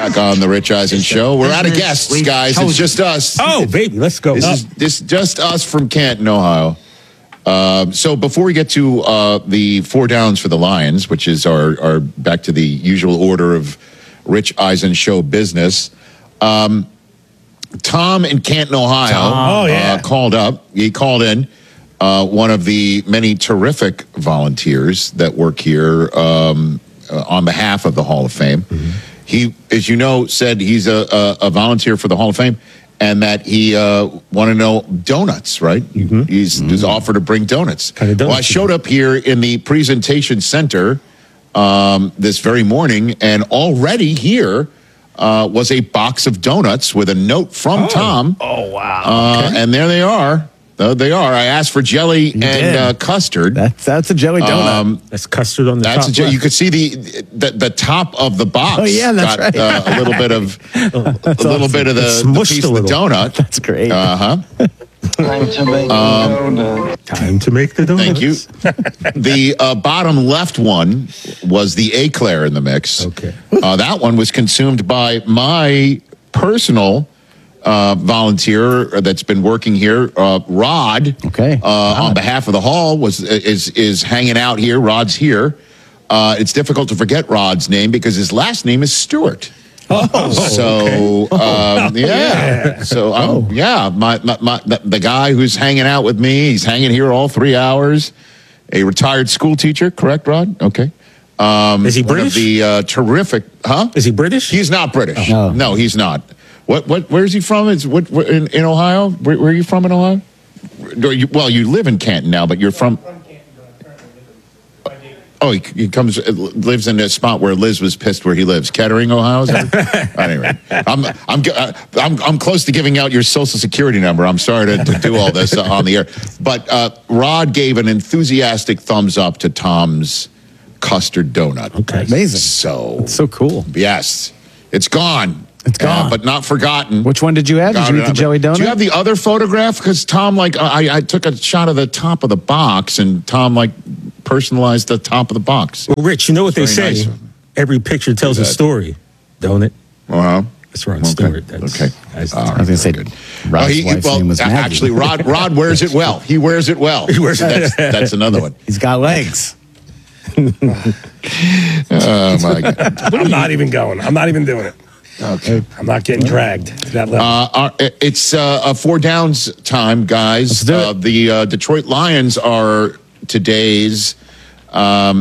Back on the Rich Eisen Show. We're out of guests, guys. It's just us. Oh, baby, let's go. This is just us from Canton, Ohio. So before we get to the 4 downs for the Lions, which is our back to the usual order of Rich Eisen Show business, Tom in Canton, Ohio, called up. He called in, one of the many terrific volunteers that work here on behalf of the Hall of Fame. Mm-hmm. He, as you know, said he's a volunteer for the Hall of Fame and that he wanted to know donuts, right? Mm-hmm. He's offered to bring donuts. Well, I showed up here in the presentation center this very morning, and already here was a box of donuts with a note from Tom. Oh, wow. And there they are. They are. I asked for jelly and custard. That's a jelly donut. That's custard on the top. You could see the top of the box. Oh yeah, that's got, right. A little bit of the piece of the donut. That's great. Time to make the donut. Time to make the donuts. Thank you. The bottom left one was the eclair in the mix. Okay. That one was consumed by my personal volunteer that's been working here, Rod. Okay. On behalf of the hall, is hanging out here. Rod's here. It's difficult to forget Rod's name because his last name is Stewart. Oh, so okay. yeah. So the guy who's hanging out with me, he's hanging here all 3 hours. A retired school teacher, correct, Rod? Okay. Is he British? One of the terrific, huh? Is he British? He's not British. Oh. No, he's not. Where's he from? In Ohio? Where are you from in Ohio? You live in Canton now, but you're from. Oh, he lives in a spot where Liz was pissed where he lives. Kettering, Ohio. Is that? Anyway, I'm close to giving out your social security number. I'm sorry to do all this on the air, but Rod gave an enthusiastic thumbs up to Tom's custard donut. Okay, amazing. So cool. Yes, it's gone. It's gone, but not forgotten. Which one did you have? Did you eat the jelly donut? Do you have the other photograph? Because Tom, I took a shot of the top of the box, and Tom, personalized the top of the box. Well, Rich, you know what they say? Nice. Every picture tells a story, don't it? Uh-huh. That's Ron Stewart. Okay. I was going to say, Rod's wife's name was Maggie. Actually, Rod wears it well. He wears it well. That's another one. He's got legs. Oh, my God. I'm not even going. I'm not even doing it. Okay. I'm not getting dragged to that level. It's a 4 downs time, guys. The Detroit Lions are today's 4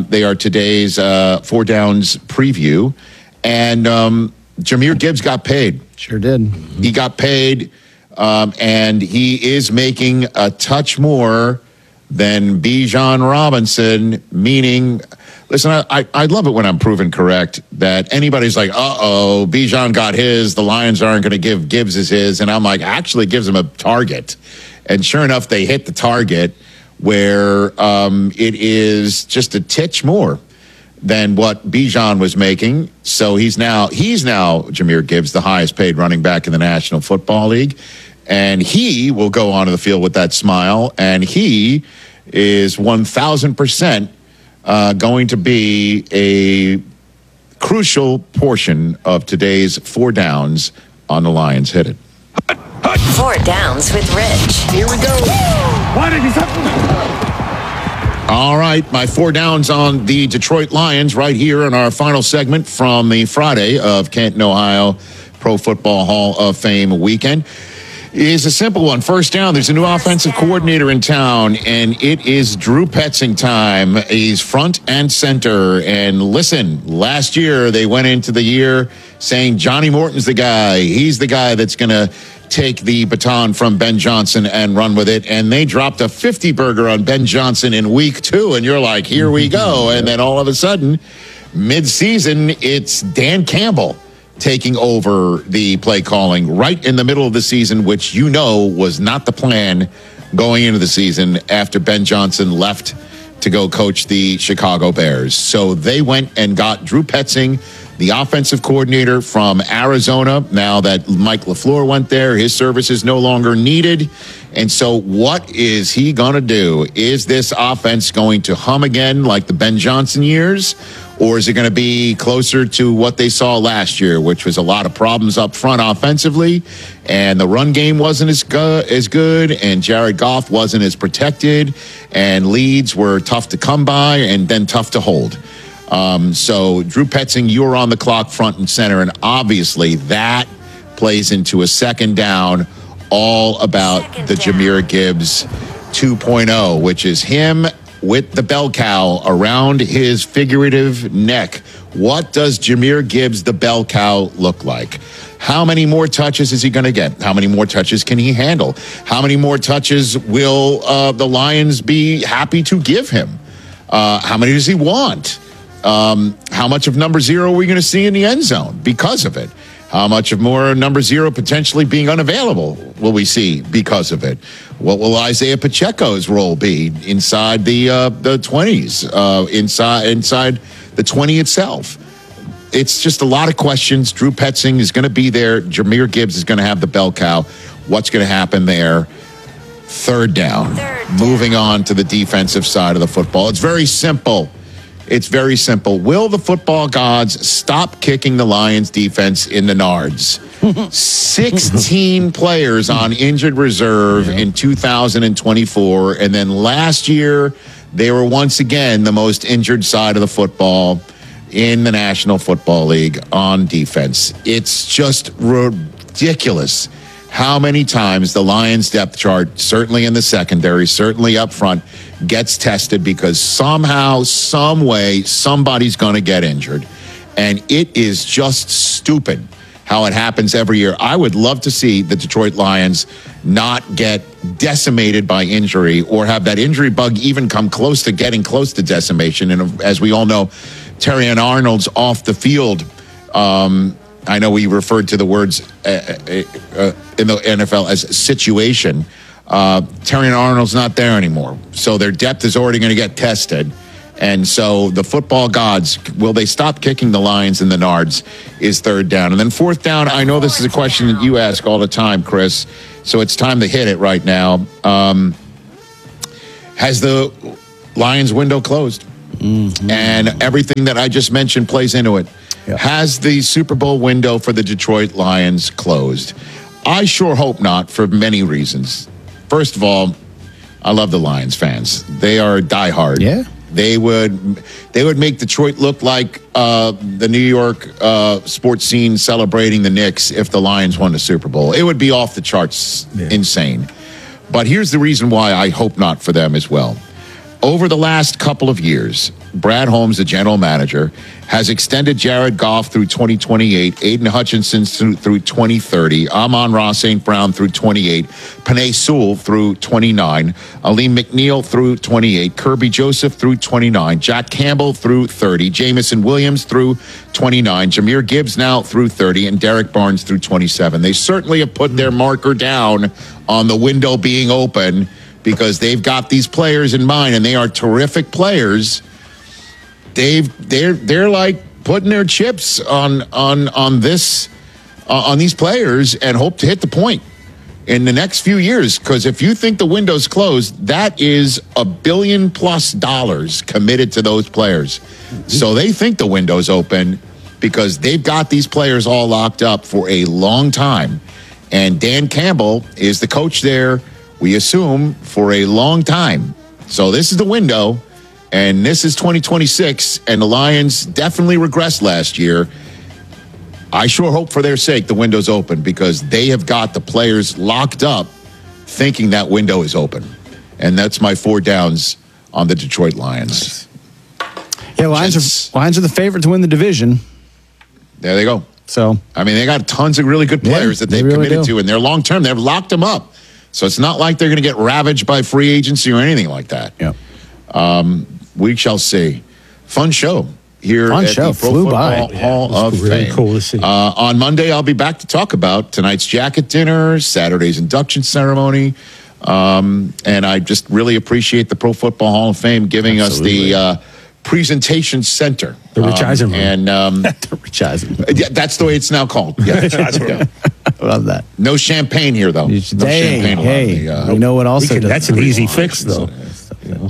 downs preview, and Jahmyr Gibbs got paid. Sure did. He got paid, and he is making a touch more than Bijan Robinson, meaning, listen, I love it when I'm proven correct that anybody's like, Bijan got his, the Lions aren't going to give Gibbs his, and I'm like, actually gives him a target. And sure enough, they hit the target where it is just a titch more than what Bijan was making. So he's now Jahmyr Gibbs, the highest paid running back in the National Football League. And he will go onto the field with that smile, and he is 1,000% going to be a crucial portion of today's 4 downs on the Lions. Hit it. 4 downs with Rich. Here we go. All right, my 4 downs on the Detroit Lions right here in our final segment from the Friday of Canton, Ohio Pro Football Hall of Fame weekend. Is a simple one. First down, there's a new offensive coordinator in town, and it is Drew Petzing time. He's front and center. And listen, last year they went into the year saying Johnny Morton's the guy. He's the guy that's going to take the baton from Ben Johnson and run with it. And they dropped a 50-burger on Ben Johnson in week 2, and you're like, here we go. And then all of a sudden, mid-season, it's Dan Campbell taking over the play calling right in the middle of the season, which was not the plan going into the season after Ben Johnson left to go coach the Chicago Bears. So they went and got Drew Petzing, the offensive coordinator from Arizona. Now that Mike LaFleur went there, his service is no longer needed. And so what is he going to do? Is this offense going to hum again like the Ben Johnson years? Or is it going to be closer to what they saw last year, which was a lot of problems up front offensively, and the run game wasn't as good, and Jared Goff wasn't as protected, and leads were tough to come by and then tough to hold. So Drew Petzing, you're on the clock front and center, and obviously that plays into a second down, all about the Jahmyr Gibbs 2.0, which is him with the bell cow around his figurative neck. What does Jahmyr Gibbs, the bell cow, look like? How many more touches is he going to get? How many more touches can he handle? How many more touches will the Lions be happy to give him? How many does he want? How much of number 0 are we going to see in the end zone because of it? How much of more number 0 potentially being unavailable will we see because of it? What will Isaiah Pacheco's role be inside the 20s, inside the 20 itself? It's just a lot of questions. Drew Petzing is going to be there. Jahmyr Gibbs is going to have the bell cow. What's going to happen there? Third down. Moving on to the defensive side of the football. It's very simple. It's very simple. Will the football gods stop kicking the Lions defense in the nards? 16 players on injured reserve in 2024. And then last year, they were once again the most injured side of the football in the National Football League on defense. It's just ridiculous how many times the Lions depth chart, certainly in the secondary, certainly up front, gets tested because somehow, some way, somebody's going to get injured. And it is just stupid how it happens every year. I would love to see the Detroit Lions not get decimated by injury or have that injury bug even come close to getting close to decimation. And as we all know, Terrion Arnold's off the field. I know we referred to the words in the NFL as situation. Terrion Arnold's not there anymore. So their depth is already going to get tested. And so the football gods, will they stop kicking the Lions in the nards is third down. And then fourth down, I know this is a question that you ask all the time, Chris. So it's time to hit it right now. Has the Lions window closed? Mm-hmm. And everything that I just mentioned plays into it. Yep. Has the Super Bowl window for the Detroit Lions closed? I sure hope not, for many reasons. First of all, I love the Lions fans. They are diehard. Yeah. They would make Detroit look like the New York sports scene celebrating the Knicks if the Lions won the Super Bowl. It would be off the charts, insane. But here's the reason why I hope not for them as well. Over the last couple of years, Brad Holmes, the general manager, has extended Jared Goff through 2028, Aiden Hutchinson through 2030, Amon-Ra St. Brown through 28, Penei Sewell through 29, Aleem McNeil through 28, Kirby Joseph through 29, Jack Campbell through 30, Jamison Williams through 29, Jahmyr Gibbs now through 30, and Derek Barnes through 27. They certainly have put their marker down on the window being open because they've got these players in mind, and they are terrific players. They're like putting their chips on these players and hope to hit the point in the next few years. Because if you think the window's closed, that is $1 billion+ committed to those players. So they think the window's open because they've got these players all locked up for a long time. And Dan Campbell is the coach there, we assume, for a long time. So this is the window. And this is 2026, and the Lions definitely regressed last year. I sure hope for their sake the window's open because they have got the players locked up thinking that window is open. And that's my 4 downs on the Detroit Lions. Yeah, Lions are the favorite to win the division. There they go. So I mean, they got tons of really good players that they've really committed to, and they're long-term. They've locked them up. So it's not like they're going to get ravaged by free agency or anything like that. Yeah. We shall see. Fun show here at the Pro Football Hall of really Fame. Cool to see. On Monday, I'll be back to talk about tonight's jacket dinner, Saturday's induction ceremony, and I just really appreciate the Pro Football Hall of Fame giving us the presentation center. The Rich Eisen and the Rich Eisen. Yeah, that's the way it's now called. Yeah. Yeah. I love that. No champagne here, though. No champagne. You know what also that's an easy fix, though.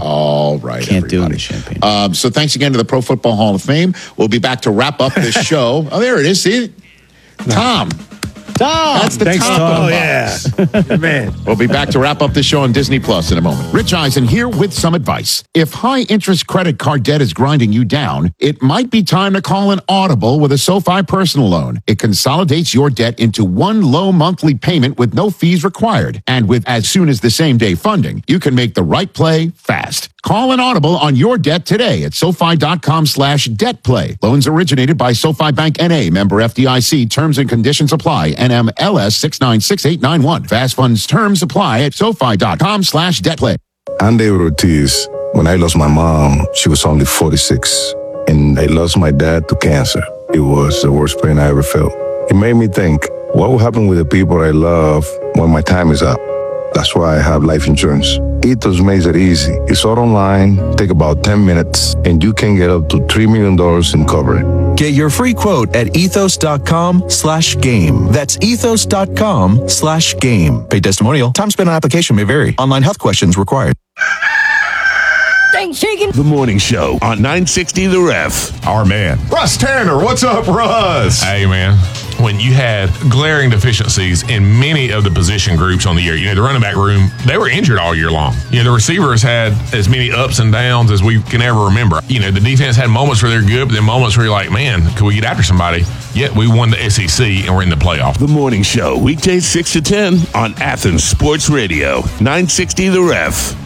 All right, Can't do it in everybody. champagne. So thanks again to the Pro Football Hall of Fame. We'll be back to wrap up this show. Oh, there it is. See it? Tom. That's the Thanks, top Tom. of the Oh, box. yeah. Man. We'll be back to wrap up this show on Disney Plus in a moment. Rich Eisen here with some advice. If high-interest credit card debt is grinding you down, it might be time to call an Audible with a SoFi personal loan. It consolidates your debt into one low monthly payment with no fees required. And with as soon as the same-day funding, you can make the right play fast. Call an Audible on your debt today at SoFi.com/debtplay. Loans originated by SoFi Bank N.A., member FDIC. Terms and conditions apply. NMLS 696891. Fast funds terms apply at SoFi.com/debtplay. I'm David Ortiz. When I lost my mom, she was only 46. And I lost my dad to cancer. It was the worst pain I ever felt. It made me think, what will happen with the people I love when my time is up? That's why I have life insurance. Ethos makes it easy. It's all online, take about 10 minutes, and you can get up to $3 million in coverage. Get your free quote at ethos.com/game. That's ethos.com/game. Paid testimonial. Time spent on application may vary. Online health questions required. The morning show on 960 The Ref. Our man, Russ Tanner. What's up, Russ? Hey, man. When you had glaring deficiencies in many of the position groups on the year, the running back room, they were injured all year long. The receivers had as many ups and downs as we can ever remember. The defense had moments where they're good, but then moments where you're like, man, could we get after somebody? Yet we won the SEC and we're in the playoff. The morning show, weekdays 6 to 10 on Athens Sports Radio, 960 The Ref.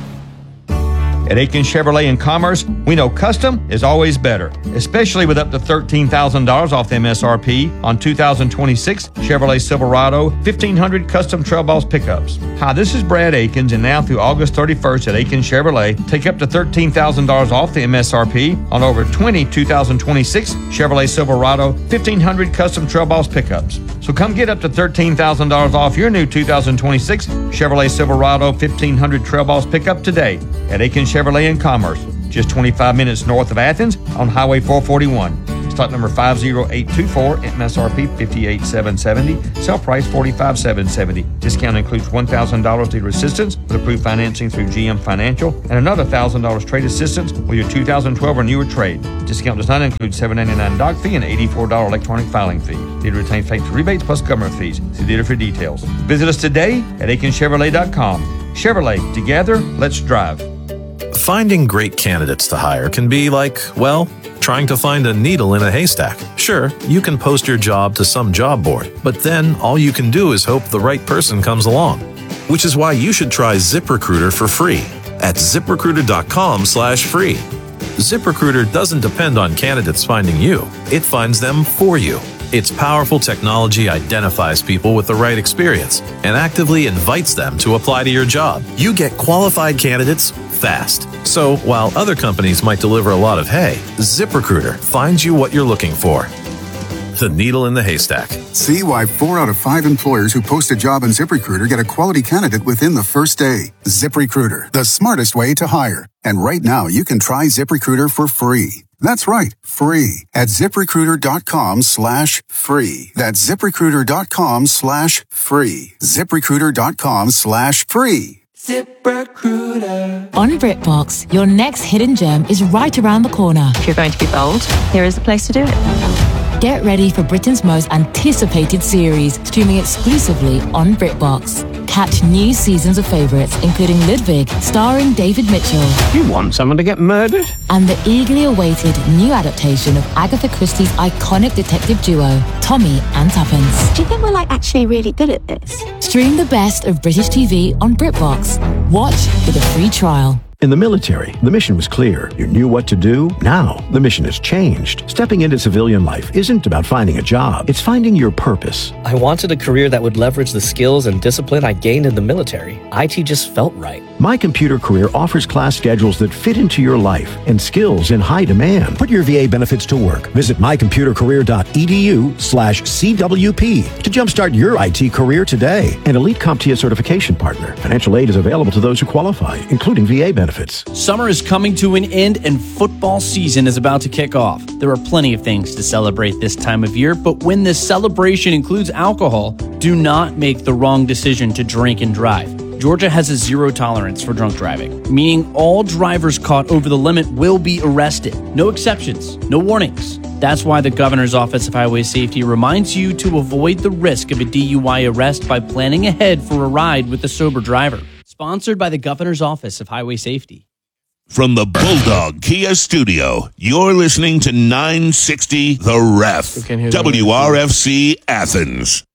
At Aiken Chevrolet in Commerce, we know custom is always better, especially with up to $13,000 off the MSRP on 2026 Chevrolet Silverado 1500 custom Trail Boss pickups. Hi, this is Brad Aikens, and now through August 31st at Aiken Chevrolet, take up to $13,000 off the MSRP on over 20 2026 Chevrolet Silverado 1500 custom Trail Boss pickups. So come get up to $13,000 off your new 2026 Chevrolet Silverado 1500 Trail Boss pickup today at Aiken Chevrolet in Commerce, just 25 minutes north of Athens on Highway 441. Stock number 50824, MSRP 58770, sell price 45770. Discount includes $1,000 dealer assistance with approved financing through GM Financial and another $1,000 trade assistance with your 2012 or newer trade. Discount does not include $7.99 doc fee and $84 electronic filing fee. Dealer retains factory rebates plus government fees. See dealer for details. Visit us today at AikenChevrolet.com. Chevrolet, together, let's drive. Finding great candidates to hire can be like, well, trying to find a needle in a haystack. Sure, you can post your job to some job board, but then all you can do is hope the right person comes along. Which is why you should try ZipRecruiter for free at ZipRecruiter.com/free. ZipRecruiter doesn't depend on candidates finding you. It finds them for you. Its powerful technology identifies people with the right experience and actively invites them to apply to your job. You get qualified candidates fast. So while other companies might deliver a lot of hay, ZipRecruiter finds you what you're looking for. The needle in the haystack. See why 4 out of 5 employers who post a job on ZipRecruiter get a quality candidate within the first day. ZipRecruiter, the smartest way to hire. And right now, you can try ZipRecruiter for free. That's right, free at ZipRecruiter.com/free. That's ZipRecruiter.com/free. ZipRecruiter.com/free. ZipRecruiter. On BritBox, your next hidden gem is right around the corner. If you're going to be bold, here is the place to do it. Get ready for Britain's most anticipated series, streaming exclusively on BritBox. Catch new seasons of favourites, including Ludwig, starring David Mitchell. You want someone to get murdered? And the eagerly awaited new adaptation of Agatha Christie's iconic detective duo, Tommy and Tuppence. Do you think we're actually really good at this? Stream the best of British TV on BritBox. Watch with a free trial. In the military, the mission was clear. You knew what to do. Now, the mission has changed. Stepping into civilian life isn't about finding a job. It's finding your purpose. I wanted a career that would leverage the skills and discipline I gained in the military. IT just felt right. My Computer Career offers class schedules that fit into your life and skills in high demand. Put your VA benefits to work. Visit mycomputercareer.edu/CWP to jumpstart your IT career today. An Elite CompTIA certification partner. Financial aid is available to those who qualify, including VA benefits. Summer is coming to an end and football season is about to kick off. There are plenty of things to celebrate this time of year, but when this celebration includes alcohol, do not make the wrong decision to drink and drive. Georgia has a zero tolerance for drunk driving, meaning all drivers caught over the limit will be arrested. No exceptions, no warnings. That's why the Governor's Office of Highway Safety reminds you to avoid the risk of a DUI arrest by planning ahead for a ride with a sober driver. Sponsored by the Governor's Office of Highway Safety. From the Bulldog Kia Studio, you're listening to 960 The Ref, WRFC Athens.